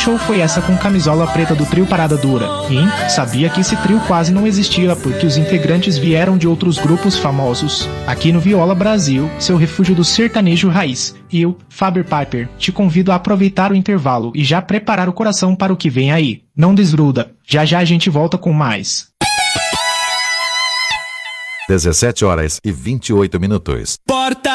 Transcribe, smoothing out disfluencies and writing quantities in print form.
show foi essa com camisola preta do trio Parada Dura? Hein? Sabia que esse trio quase não existia porque os integrantes vieram de outros grupos famosos. Aqui no Viola Brasil, seu refúgio do sertanejo raiz. Eu, Faber Piper, te convido a aproveitar o intervalo e já preparar o coração para o que vem aí. Não desgruda, já já a gente volta com mais. 17h28. Porta